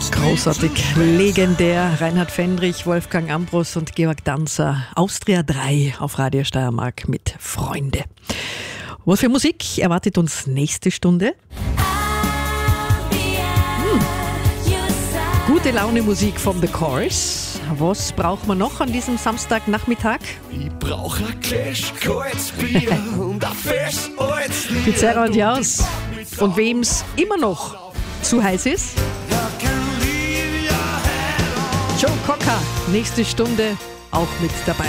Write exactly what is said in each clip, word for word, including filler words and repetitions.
Großartig, legendär. Reinhard Fendrich, Wolfgang Ambros und Georg Danzer. Austria drei auf Radio Steiermark mit Freunde. Was für Musik erwartet uns nächste Stunde? Hm. Gute Laune Musik von The Cars. Was braucht man noch an diesem Samstagnachmittag? Ich brauche ein Gläsch kaltes Bier und ein Fest als Lied. Pizarra und Jaus. Und wem's immer noch zu heiß ist? Joe Cocker, nächste Stunde auch mit dabei.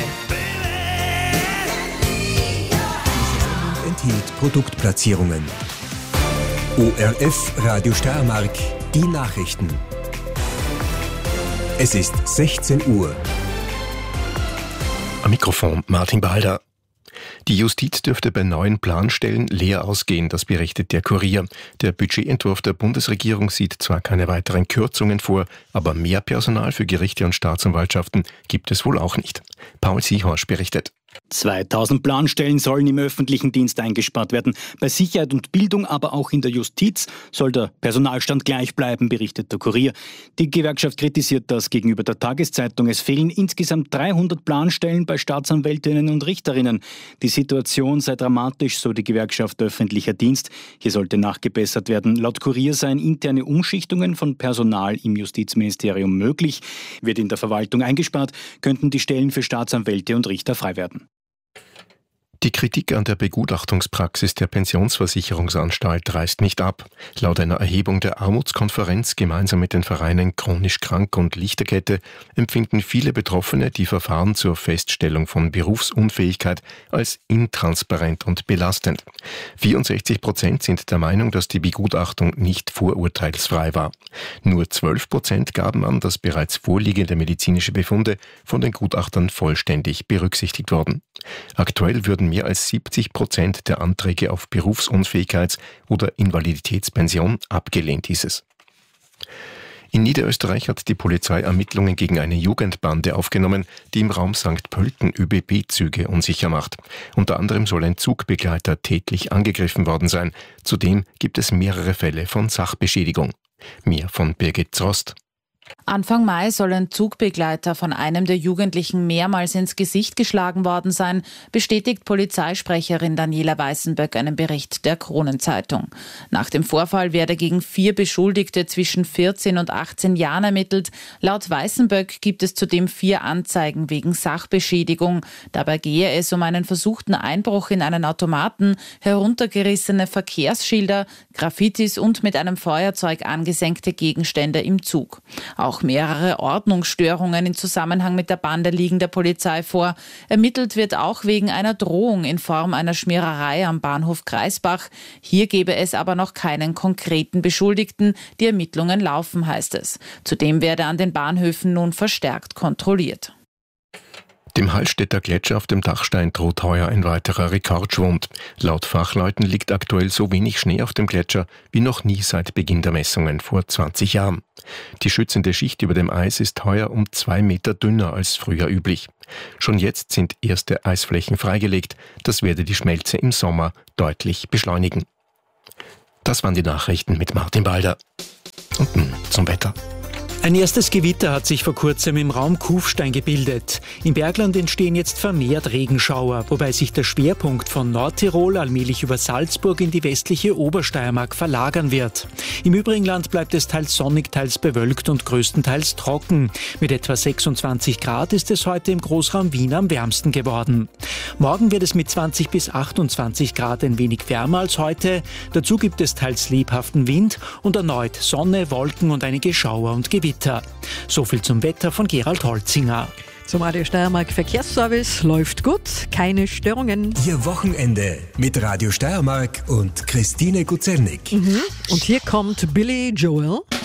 Diese Sendung enthielt Produktplatzierungen. O R F Radio Steiermark, die Nachrichten. Es ist sechzehn Uhr. Am Mikrofon Martin Balder. Die Justiz dürfte bei neuen Planstellen leer ausgehen, das berichtet der Kurier. Der Budgetentwurf der Bundesregierung sieht zwar keine weiteren Kürzungen vor, aber mehr Personal für Gerichte und Staatsanwaltschaften gibt es wohl auch nicht. Paul Siehorsch berichtet. zweitausend Planstellen sollen im öffentlichen Dienst eingespart werden. Bei Sicherheit und Bildung, aber auch in der Justiz soll der Personalstand gleich bleiben, berichtet der Kurier. Die Gewerkschaft kritisiert das gegenüber der Tageszeitung. Es fehlen insgesamt dreihundert Planstellen bei Staatsanwältinnen und Richterinnen. Die Situation sei dramatisch, so die Gewerkschaft öffentlicher Dienst. Hier sollte nachgebessert werden. Laut Kurier seien interne Umschichtungen von Personal im Justizministerium möglich. Wird in der Verwaltung eingespart, könnten die Stellen für Staatsanwälte und Richter frei werden. Die Kritik an der Begutachtungspraxis der Pensionsversicherungsanstalt reißt nicht ab. Laut einer Erhebung der Armutskonferenz gemeinsam mit den Vereinen Chronisch Krank und Lichterkette empfinden viele Betroffene die Verfahren zur Feststellung von Berufsunfähigkeit als intransparent und belastend. vierundsechzig Prozent sind der Meinung, dass die Begutachtung nicht vorurteilsfrei war. Nur zwölf Prozent gaben an, dass bereits vorliegende medizinische Befunde von den Gutachtern vollständig berücksichtigt wurden. Aktuell würden mehr als siebzig Prozent der Anträge auf Berufsunfähigkeits- oder Invaliditätspension abgelehnt, hieß es. In Niederösterreich hat die Polizei Ermittlungen gegen eine Jugendbande aufgenommen, die im Raum Sankt Pölten ÖBB-Züge unsicher macht. Unter anderem soll ein Zugbegleiter tätlich angegriffen worden sein. Zudem gibt es mehrere Fälle von Sachbeschädigung. Mehr von Birgit Zrost. Anfang Mai soll ein Zugbegleiter von einem der Jugendlichen mehrmals ins Gesicht geschlagen worden sein, bestätigt Polizeisprecherin Daniela Weißenböck einen Bericht der Kronenzeitung. Nach dem Vorfall werde gegen vier Beschuldigte zwischen vierzehn und achtzehn Jahren ermittelt. Laut Weißenböck gibt es zudem vier Anzeigen wegen Sachbeschädigung. Dabei gehe es um einen versuchten Einbruch in einen Automaten, heruntergerissene Verkehrsschilder, Graffitis und mit einem Feuerzeug angesenkte Gegenstände im Zug. Auch mehrere Ordnungsstörungen in Zusammenhang mit der Bande liegen der Polizei vor. Ermittelt wird auch wegen einer Drohung in Form einer Schmiererei am Bahnhof Greisbach. Hier gebe es aber noch keinen konkreten Beschuldigten. Die Ermittlungen laufen, heißt es. Zudem werde an den Bahnhöfen nun verstärkt kontrolliert. Dem Hallstätter Gletscher auf dem Dachstein droht heuer ein weiterer Rekordschwund. Laut Fachleuten liegt aktuell so wenig Schnee auf dem Gletscher wie noch nie seit Beginn der Messungen vor zwanzig Jahren. Die schützende Schicht über dem Eis ist heuer um zwei Meter dünner als früher üblich. Schon jetzt sind erste Eisflächen freigelegt. Das werde die Schmelze im Sommer deutlich beschleunigen. Das waren die Nachrichten mit Martin Balder. Und nun zum Wetter. Ein erstes Gewitter hat sich vor kurzem im Raum Kufstein gebildet. Im Bergland entstehen jetzt vermehrt Regenschauer, wobei sich der Schwerpunkt von Nordtirol allmählich über Salzburg in die westliche Obersteiermark verlagern wird. Im übrigen Land bleibt es teils sonnig, teils bewölkt und größtenteils trocken. Mit etwa sechsundzwanzig Grad ist es heute im Großraum Wien am wärmsten geworden. Morgen wird es mit zwanzig bis achtundzwanzig Grad ein wenig wärmer als heute. Dazu gibt es teils lebhaften Wind und erneut Sonne, Wolken und einige Schauer und Gewitter. So viel zum Wetter von Gerald Holzinger. Zum Radio Steiermark Verkehrsservice läuft gut, keine Störungen. Ihr Wochenende mit Radio Steiermark und Christine Guzelnik. Mhm. Und hier kommt Billy Joel.